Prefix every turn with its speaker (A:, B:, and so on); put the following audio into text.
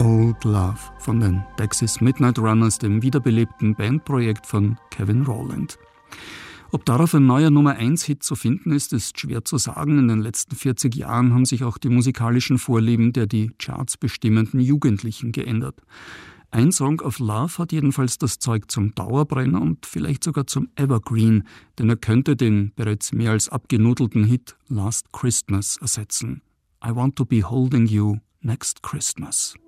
A: Old Love von den Texas Midnight Runners, dem wiederbelebten Bandprojekt von Kevin Rowland. Ob darauf ein neuer Nummer-1-Hit zu finden ist, ist schwer zu sagen. In den letzten 40 Jahren haben sich auch die musikalischen Vorlieben der die Charts bestimmenden Jugendlichen geändert. Ein Song of Love hat jedenfalls das Zeug zum Dauerbrenner und vielleicht sogar zum Evergreen, denn er könnte den bereits mehr als abgenudelten Hit Last Christmas ersetzen. I want to be holding you next Christmas.